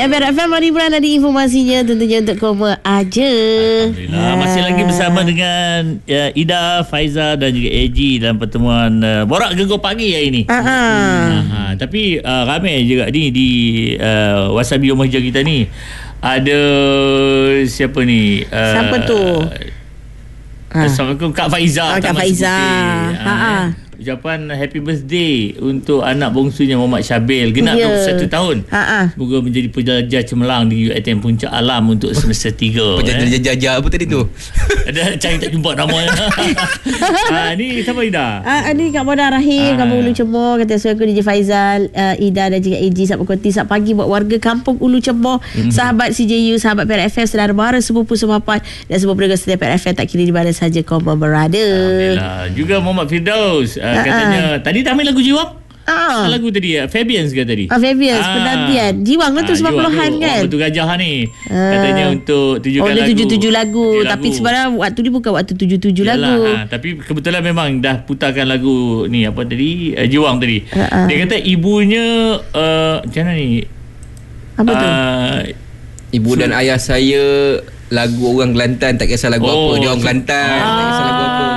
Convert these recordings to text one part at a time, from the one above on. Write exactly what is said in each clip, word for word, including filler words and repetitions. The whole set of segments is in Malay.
F M Mari Bulan ada informasinya tentunya untuk koma aja. Alhamdulillah. Ha. Masih lagi bersama dengan ya, Ida, Faiza dan juga A G dalam pertemuan uh, Borak Gegar Pagi hari ini. Ha. Hmm, ha. Tapi uh, ramai juga ni di uh, Wasabi Rumah Hijau kita ni. Ada siapa ni? Uh, siapa tu? Ha. Assalamualaikum Kak Faiza. Oh, Kak Faiza. Ha. ha. Ucapan happy birthday untuk anak bongsunya Muhammad Syabil genap yeah. dua puluh satu tahun. Ha-ha. Semoga menjadi penjajah cemerlang di U I T M Puncak Alam untuk semester tiga. Penjajah-jajah apa tadi tu? Ada cari tak jumpa namanya. Ha, ni siapa Ida? Ah, ni Kak Moda Rahim, Ah. Kampung Ulu Cemor, kata suara aku D J Faizal, uh, Ida dan juga A G Sabtu Koti Sabtu pagi buat warga Kampung Ulu Cemor, mm-hmm. sahabat C J U, sahabat P R F M, saudara mara, sepupu semapat dan semua pendengar setia P R F M tak kira di mana saja koma berada. Alhamdulillah. Juga Muhammad Firdaus uh, uh-huh. katanya tadi dah main lagu Jiwang. Ah. Lagu tadi ya, Fabians ke tadi? Ah, Fabians, ah. penantian. Jiwang lah tu sembilan puluhan kan? Oh, betul Gajah ni. Ah. Katanya untuk tujukan oh, lagu. Oh, tujuh tujuh lagu. Tapi sebenarnya waktu ni bukan waktu tujuh tujuh lagu. Ha, tapi kebetulan memang dah putarkan lagu ni apa tadi? Uh, Jiwang tadi. Ah. Dia kata ibunya uh, macam mana ni? Apa tu? Uh, Ibu dan ayah saya lagu orang Kelantan, tak kisah lagu oh, apa. Dia orang Kelantan, ah. tak kisah lagu apa.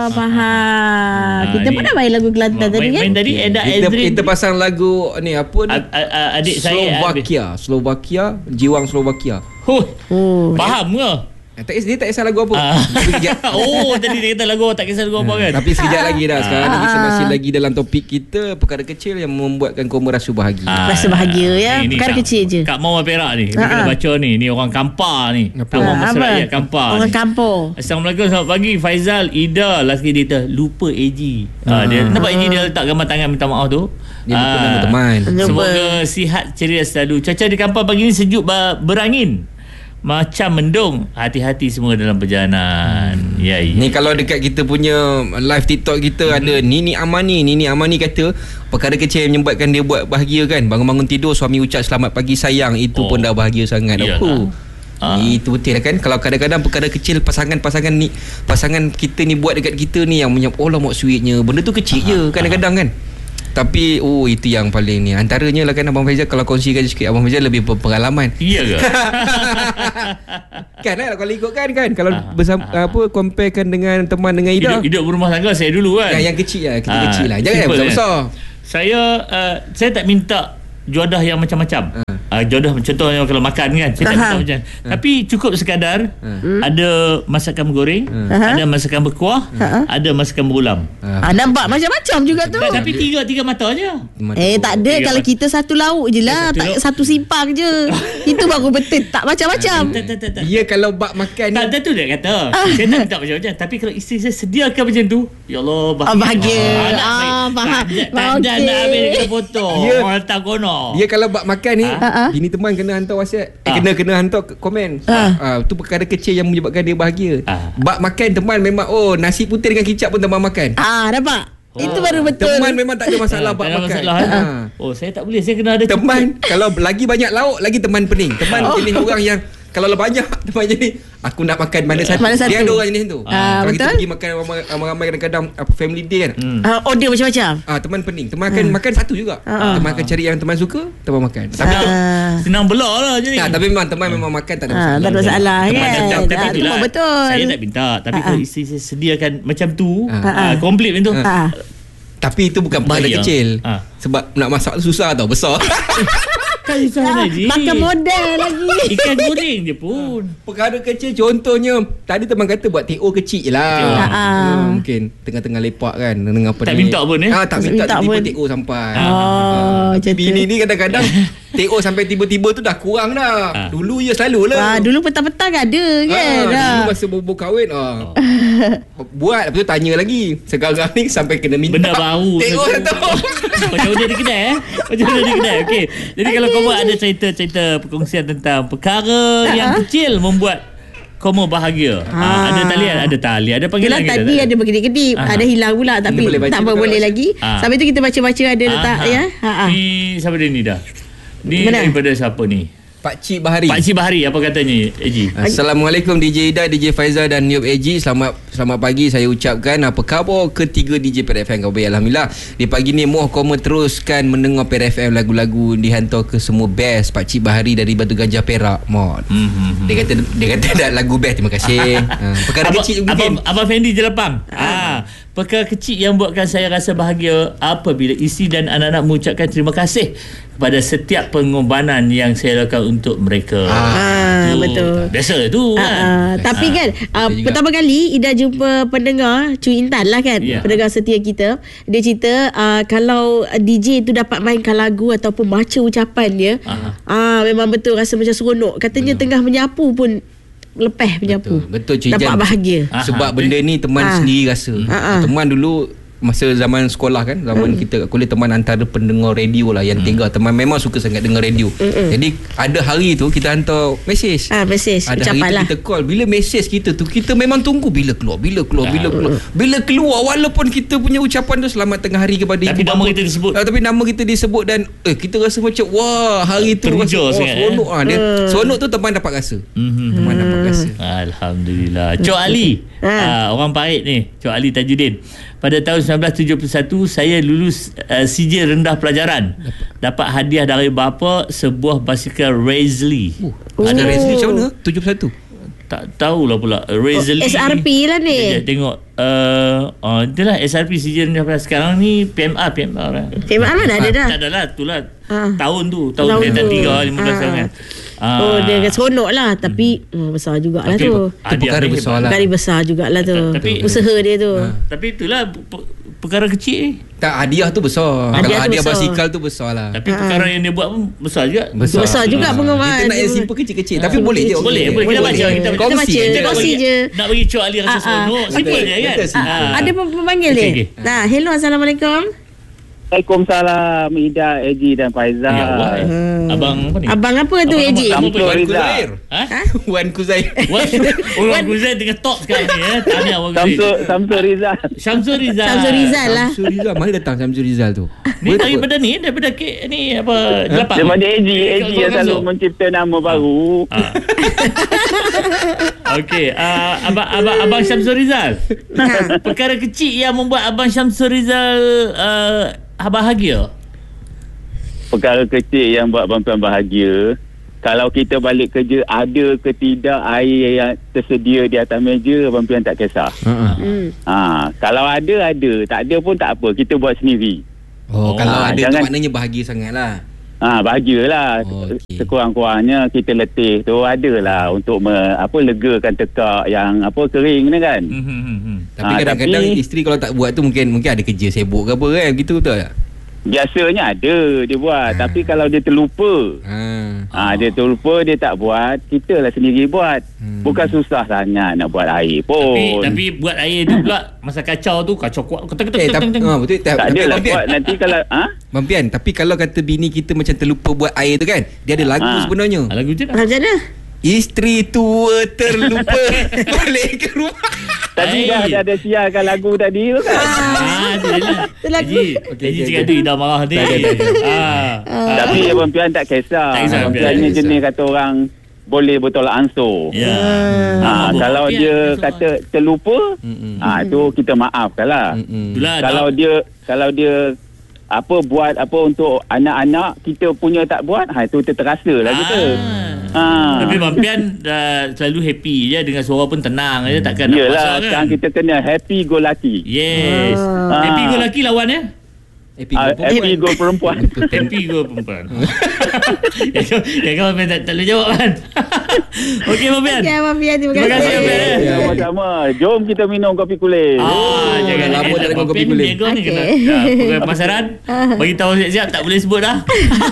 Faham. Ha, kita pernah main lagu Kelantan tadi kan? Main tadi Eda kita, Ezrin. kita pasang lagu ni apa ni? A, a, a, adik Slovakia, saya. Slovakia, Jiwang Slovakia. Huh. Oh. Faham ke? Tak kisah, dia tak kisah lagu apa. Ah. Oh, tadi dia kata lagu tak kisah lagu apa kan? Tapi sekejap lagi dah. Sekarang ni kita masih lagi dalam topik kita, perkara kecil yang membuatkan koma rasa bahagia. Ah. Rasa bahagia ya. Ni, Perkara Kak, kecil je. Kak Mawar Perak ni. Kita Ha-ha. kena baca ni. Ni orang Kampar ni. Apa? Nama Apa? masyarakat Kampar Orang ni. kampung. Assalamualaikum, selamat pagi Faizal, Ida. Last kali dia kata lupa A G. Ha, dia nampak A G dia letak gambar tangan minta maaf tu. Dia lupa Ah. nama teman. Semoga sihat ceria selalu. Cuaca di Kampar pagi ni sejuk berangin. Macam mendung. Hati-hati semua dalam perjalanan. Hmm. Ya, ya. Ni kalau dekat kita punya live TikTok kita hmm. ada Nini Amani. Nini Amani kata perkara kecil yang menyebabkan dia buat bahagia kan. Bangun-bangun tidur suami ucap selamat pagi sayang. Itu oh. pun dah bahagia sangat. Oh. Ah. Itu betul kan. Kalau kadang-kadang perkara kecil pasangan-pasangan ni, pasangan kita ni buat dekat kita ni yang menyebab oh lah mak sweetnya. Benda tu kecil Aha. je kadang-kadang kan. Tapi oh itu yang paling ni. Antaranya lah kan Abang Faizal, kalau kongsikan sikit, Abang Faizal lebih berpengalaman. Iya ke? Kan lah kalau ikutkan kan. Kalau aha, bersama aha. apa comparekan dengan teman dengan Ida. Hidup, hidup berumah tangga saya dulu kan. Yang, yang kecil lah, kita ha, kecil lah. Jangan yang besar-besar. Saya uh, saya tak minta jodoh yang macam-macam. Ha. Uh, jodoh contohnya kalau makan kan saya tak minta macam. Ha. Tapi cukup sekadar ha. ada masakan goreng, ha. ada masakan berkuah, ha. ada masakan berulam. Ha. Ah, nampak macam-macam juga tu. Tak, tapi tiga tiga mata aja. Eh tak ada, kalau mata. Kita satu lauk je lah, satu, tak, satu simpang je. Itu baru betul, tak macam-macam. Tak, tak, tak, tak. Ya kalau bak makan tak, tak tu dia kata. Saya tak minta macam-macam. Tapi kalau isteri saya sediakan macam tu, ya Allah bahagia. Oh, bahagia. Ah, ah, faham. Tak ada nak ambil dia foto. Orang letak kono. Dia kalau bak makan ni, ha? bini teman kena hantar WhatsApp. Eh, ha. kena kena hantar komen. Ha. Ah, tu perkara kecil yang menyebabkan dia bahagia. Ha. Bak makan teman memang oh nasi putih dengan kicap pun teman makan. Ah, nampak? Oh. Itu baru betul. Teman memang tak ada masalah bak makan. Masalah, ha. Oh, saya tak boleh. Saya kena ada teman. Kalau lagi banyak lauk, lagi teman pening. Teman oh. jenis orang yang kalau banyak teman jenis aku nak makan mana satu. Mana satu. Dia ada orang jenis tu. Ah, kalau betul? kita pergi makan ramai-ramai kadang-kadang apa family day kan. Hmm. Ah, order macam-macam. Ah, teman pening. Teman akan hmm. makan satu juga. Ah. Teman akan cari yang teman suka, teman makan. Tapi ah. tu senang belah lah je ni. tak, tapi memang teman memang makan tak ada masalah. Ah, tak ada masalah Teman kan. tetap, tapi Ah, itulah, betul. saya tak minta. Tapi Ah, kalau ah. isteri saya sediakan macam tu, Ah. ah, komplit macam tu. Ah. Tapi itu bukan perkara Bayang. kecil. Ah. Sebab nak masak tu susah tau, besar. Kan susah Ah, lagi. makan model lagi. Ikan goreng je pun. Perkara kecil contohnya tadi teman kata buat T O kecil je lah. Ah, ah. Hmm, mungkin tengah-tengah lepak kan dengan apa Tak ni. minta pun, eh? Ah, tak minta, minta tiba-tiba pun. T O sampai. Oh, Ah. macam tu. Bini ni kadang-kadang T O sampai tiba-tiba tu dah kurang dah. Ah. Dulu je selalu lah. Ah, dulu petang-petang ada kan. Ah, Ah. dulu masa bobo kahwin ah. Buat lepas tu tanya lagi. Sekarang ni sampai kena minta Benda baru. T O satu. Macam dia di kedai eh. Macam dia di kedai. Okey. Jadi kalau kau ada cerita-cerita perkongsian tentang perkara uh-huh. yang kecil membuat koma bahagia. Ha. Ha, ada talian, ada tali, ada panggilan Yelah, kita. tadi ada berkedip-kedip, Aha. ada hilang pula tapi boleh baca tak apa juga. boleh lagi. Ah. Sampai tu kita baca-baca ada letak Aha. ya. Ha ah. Ni siapa dia ni dah? Ni Mana? daripada siapa ni? Pakcik Bahari. Pakcik Bahari apa katanya A G? Assalamualaikum D J Ida, D J Faizal dan Niop A G. Selamat selamat pagi saya ucapkan. Apa khabar ketiga D J P R F M? Khabar alhamdulillah. Di pagi ni moh koma teruskan mendengar P R F M, lagu-lagu dihantar ke semua best. Pakcik Bahari dari Batu Gajah Perak mod. Mm-hmm. Dia kata dia kata dah lagu best. Terima kasih. ha, perkara Abang, kecil mungkin. Abang, Abang Fendi Jelepang. Ah, perkara kecil yang buatkan saya rasa bahagia apabila isteri dan anak-anak mengucapkan terima kasih kepada setiap pengorbanan yang saya lakukan untuk mereka. Ah, itu, betul. Biasa tu Ah, kan. ah, tapi kan ah, pertama kali Ida jumpa pendengar Cu Intan lah kan, yeah. pendengar setia kita. Dia cerita ah, kalau D J tu dapat mainkan lagu ataupun baca ucapan dia, Aha. ah, memang betul rasa macam seronok. Katanya betul. Tengah menyapu pun lepas menyapu. Betul, betul dapat Jam. bahagia. Aha, Sebab benda ni teman Ah. sendiri rasa. Ah, ah. Teman dulu masa zaman sekolah kan, zaman mm. kita kat kuliah, teman antara pendengar radio lah yang mm. tinggal. Teman memang suka sangat dengar radio. Mm-mm. Jadi ada hari tu kita hantar mesej. Ah, mesej Ada ucapan hari tu lah. kita call. Bila mesej kita tu kita memang tunggu bila keluar, bila keluar, bila keluar. Bila keluar walaupun kita punya ucapan tu selamat tengah hari kepada Tapi ibu nama bapa. kita disebut. Ah, tapi nama kita disebut dan eh kita rasa macam wah hari tu Teruja rasa, oh, sangat, seronok eh. ah dia. Seronok tu teman dapat rasa. Mm-hmm. Teman dapat rasa. Alhamdulillah. Cok Ali, Ha. uh, orang Pahit ni, Cok Ali Tajuddin. Pada tahun sembilan belas tujuh puluh satu saya lulus uh, C J rendah pelajaran. Dapat hadiah dari bapa sebuah basikal Razley. Oh, ada Oh. Razley macam mana? tujuh puluh satu. Tak tahulah pula Razley. Oh, S R P lah ni. Sekejap, tengok uh, oh, itulah S R P C J rendah pelajaran. Sekarang ni P M R P M R lah. P M R mana ada dah? Tak adalah, itulah Ah. tahun tu, tahun Tahun dia tu. tiga lima belas Ah. tahun kan. Ah. Oh, dia seronok lah. Tapi hmm. besar jugalah Tapi, tu. ah, Itu perkara dia besar hebat. lah. Kali besar jugalah tu. Tapi- usaha dia tu. Tapi itulah pe- perkara kecil ni. Tak, hadiah tu besar. Hadiah Kalau tu hadiah besar. basikal tu besar lah. Tapi perkara yang dia buat pun besar juga. Besar, Besar juga pengumuman. Kita nak yang Dia- simple kecil-kecil. Tapi Ah, boleh je. kecil. okey. Boleh, boleh. Kita baca, kita baca. Kita baca, Kongsi kita je. kongsi je. Nak bagi Cok Ali rasa Ah, ah. seronok. Simple je kan. Betul, simple. Ah. Ada pem- pemanggil Okey, ni. okey. Nah, hello, Assalamualaikum. Waalaikumsalam Ida, Eji dan Faizal. Ya Allah. Hmm. Abang apa ni? Abang apa tu, Abang Eji? apa? Samsul Wan Rizal. Kuzair. Ha? Ha? Wan Kuzair. Wan Orang Guzai tengah top sekarang ni eh. Tahniah Wan Samsul Guzai. Samsul Rizal. Syamsul Rizal. Samsul Rizal lah. Samsul Rizal. Mana datang Samsul Rizal tu? Ni daripada ni, daripada ke, ni apa? Jelapang. Daripada Eji, Eh, Eji kau- yang kau selalu masuk. mencipta nama baru. Ah. Okey, uh, abang abang abang Syamsul Rizal. Ha. Perkara kecil yang membuat abang Syamsul Rizal uh, bahagia. Perkara kecil yang buat abang-abang bahagia. Kalau kita balik kerja, ada ke tidak air yang tersedia di atas meja, abang-abang tak kisah. Uh-huh. Hmm. Ha, kalau ada, ada. Tak ada pun tak apa. Kita buat sendiri. Oh, Oh, kalau ah, ada tu jangan- maknanya bahagia sangat lah. Ha, bahagialah. Oh, okey. Sekurang-kurangnya kita letih tu adalah untuk me, apa legakan tekak yang apa kering ni kan. Hmm, hmm, hmm, hmm. Tapi Ah, kadang-kadang tapi- isteri kalau tak buat tu mungkin mungkin ada kerja sibuk ke apa kan, gitu betul tak? Biasanya ada dia buat, Ha. tapi kalau dia terlupa, Ha. ha, dia terlupa dia tak buat, kita lah sendiri buat. Hmm. Bukan susah sangat nak buat air Tapi pun. tapi buat air tu pula masa kacau tu kacau kuat. Ketek Eh, ketek tapi ketek. ha, betul tak, tak tapi ada lah Bang Pian, buat nanti kalau ha? Bang Pian, tapi kalau kata bini kita macam terlupa buat air tu kan, dia ada lagu Ha. sebenarnya. Lagu je dah. Macam mana? Isteri tua terlupa balik ke rumah. Tadi Hey. dah ada, ada siarkan lagu tadi tu kan. Ah, tu je lah. Tu lagu. Haji, Okey, Haji okey, cakap okey. tu Ida marah ni. Ah. Tapi Abang Pian tak kisah. Tak kisah, Abang Pian, Pian tak ni kisah. jenis kata orang boleh bertolak ansur. Ya. Ha, Abang kalau Pian dia masuk. kata terlupa, Mm-mm. ha, tu kita maafkan lah. Mm-mm. Itulah Kalau dah- dia kalau dia apa buat apa untuk anak-anak kita punya tak buat, ha itu terasa lah kita. Ah. Ha. Tapi Bang Pian dah selalu happy je dengan suara pun tenang je, takkan nak Yelah, pasal kan. sekarang kita kena happy go lucky. Yes. Ah. Happy go lucky lawan ya. Happy Uh, go happy go perempuan. Happy go perempuan. Ya kau ya kau Bang tak, tak boleh jawab kan. Okey Bang Pian. Okey, Abang Pian. Terima Terima kasih, kasih. Abang Pian. Ya, sama-sama. Jom kita minum kopi kulit. Ah, jangan lama lama tak dengar kopi Pian kulit. Dia ni Okey. kena. Ya, program pasaran. Bagi tahu siap-siap tak boleh sebut dah.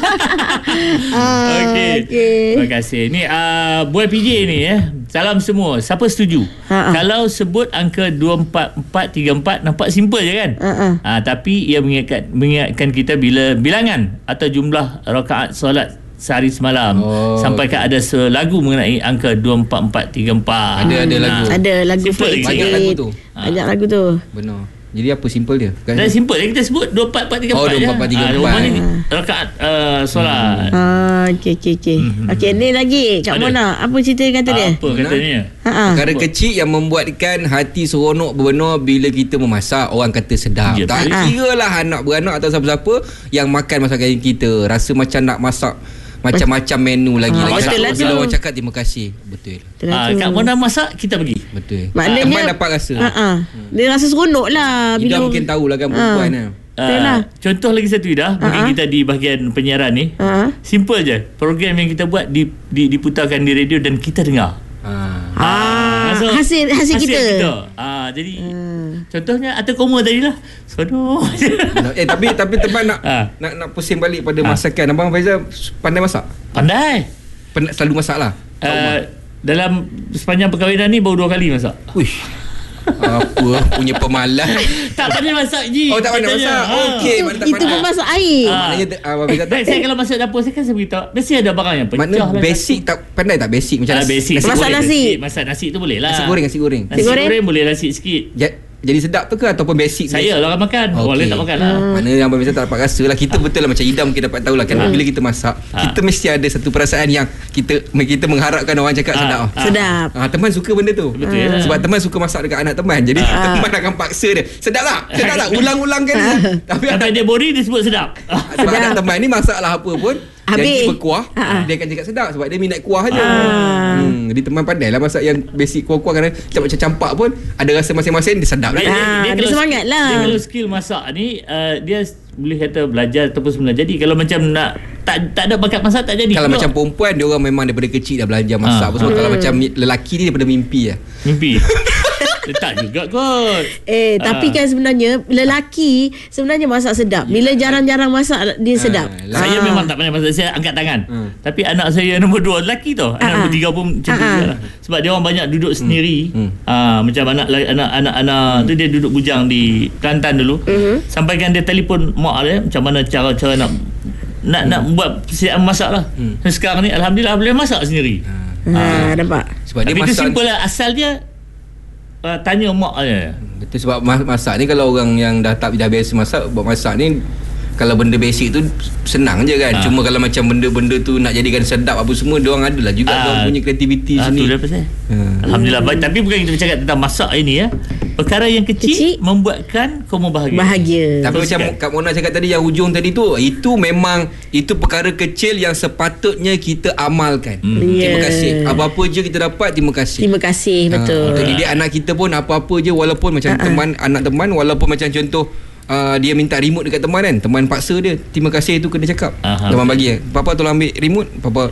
Ah, Okey. okey. Terima kasih. Ni uh, Boy P J ni eh. Salam semua. Siapa setuju? Ha, ha. Kalau sebut angka dua empat empat tiga empat nampak simple je kan? Ha, ha. Ah, tapi ia mengingatkan mengingatkan kita bila bilangan atau jumlah rakaat solat sehari semalam. Oh, Sampaikan ada selagu mengenai angka dua empat empat tiga empat. Ada- ada lagu. Ada lagu Simple Faiz lagi. Banyak Said. lagu tu. Banyak lagu tu. Benar. Jadi apa simple dia? Bukan Dan simple je kita sebut dua empat empat tiga Oh, empat je. dua empat empat tiga empat. Rumah ni rakaat uh, solat. Ah, okey okey okey. Hmm. Okey, ni lagi Kak Ada. Mona, apa cerita kata dia? Apa katanya? Ha ah. Perkara kecil yang membuatkan hati seronok berbenar bila kita memasak. Orang kata sedap. Ya, Tak betul. kira lah anak beranak atau siapa-siapa yang makan masakan kita. Rasa macam nak masak macam-macam menu lagi. Ah, lagi betul lah bila tu. orang cakap terima kasih. Betul. Itulah Ah, tu. Kak Mona masak, kita pergi. Betul. Maknanya Teman dapat rasa. Ha ah. Dia rasa seronok lah Ida mungkin tahulah kan perempuan kan. Betul lah. Contoh lagi satu Ida, mungkin Ha-ha. kita di bahagian penyiaran ni. Ha. Simple je. Program yang kita buat di, di, diputarkan di radio dan kita dengar. Ah. Ah, So, hasil hasil kita. Ah, jadi Hmm. contohnya atau koma tadi lah. Seronok. Eh tapi tapi teman nak Ah. nak nak pusing balik pada Ah. masakan. Abang Faizal pandai masak? Pandai. Pen, selalu masak lah. Uh, dalam sepanjang perkahwinan ni baru dua kali masak. Uish. Apa punya pemalas. Tak pandai masak je. Oh, tak pandai katanya. masak. Ah. Okey, Itu, mana tak itu pandai. pun masak air. Ah. Maknanya te- Abang Faizal tak Baik, saya kalau masuk dapur saya kan saya beritahu mesti ada barang yang pecah Makna lah. basic tak pandai tak basic macam Ah, basic. nasi Masak goreng. nasi. Sikit. Masak nasi tu boleh lah. Nasi goreng nasi goreng. Nasi Nasi goreng? goreng boleh nasi sikit. Ja- jadi sedap tu ke ataupun basic? Saya lah orang makan. Okey. Orang lain tak makan lah. Mana yang Abang Faizal tak dapat rasa lah. Kita betul lah macam Ida mungkin dapat tahu lah kan. Bila kita masak, Ah. kita mesti ada satu perasaan yang kita kita mengharapkan orang cakap Ah, sedap. ah. Sedap. Ah, teman suka benda tu. Betul lah. Sebab teman suka masak dekat anak teman. Jadi Ah. teman akan paksa dia. Sedap tak? Sedap tak? Ulang-ulang kan. Tapi Sampai anak, dia boring dia sebut sedap. sebab anak teman ni masaklah apa pun Habis. yang berkuah, Ah. dia akan cakap sedap sebab dia minat kuah aja. Ah. Hmm, jadi teman pandai lah masak yang basic kuah-kuah kerana macam macam campak pun ada rasa masing-masing dia sedap Dia, lah. Ah, dia kalau- semangat lah. Dia kalau skill masak ni uh, dia boleh kata belajar ataupun semula jadi. Kalau macam nak tak tak ada bakat masak tak jadi. Kalau Pula. macam perempuan dia orang memang daripada kecil dah belajar masak. Ah. Apa sebab kalau macam mi- lelaki ni daripada mimpi lah. mimpi. Dia tak juga kot. Eh, tapi Ah. kan sebenarnya lelaki sebenarnya masak sedap. Bila jarang-jarang masak dia sedap. lah. Saya Ah. memang tak pandai masak. Saya angkat tangan. Hmm. Tapi anak saya yang nombor dua lelaki tau. Anak Ah, nombor ah. tiga pun macam tu Ah, ah. juga lah. Sebab dia orang banyak duduk sendiri. Hmm. Ah, macam anak anak anak anak tu dia duduk bujang di Kelantan dulu. Mhm. Sampaikan dia telefon mak dia macam mana cara cara nak nak nak buat persiapan masak lah. Hmm. Sekarang ni alhamdulillah boleh masak sendiri. Ha, nampak. Sebab Tapi dia itu masak simple lah. Asal dia uh, tanya mak dia. Betul sebab mas- masak ni kalau orang yang dah tak dah biasa masak buat masak ni kalau benda basic tu senang je kan. Ah. Cuma kalau macam benda-benda tu nak jadikan sedap apa semua dia orang adalah juga Ah. dia orang punya kreativiti Ah, sini. tu dah pasal. Hmm. Alhamdulillah baik. Tapi bukan kita bercakap tentang masak ini ya. Perkara yang kecil, Kecil. membuatkan kamu bahagia. Bahagia. Tapi macam Teruskan. Kak Mona cakap tadi yang ujung tadi tu itu memang itu perkara kecil yang sepatutnya kita amalkan. Hmm. Terima Ya. kasih. Apa-apa je kita dapat terima kasih. Terima kasih, betul. Untuk didik anak kita pun apa-apa je walaupun macam teman anak teman walaupun macam contoh uh, dia minta remote dekat teman kan, teman paksa dia, terima kasih tu kena cakap. Aha. Teman bagi, papa tolong ambil remote, papa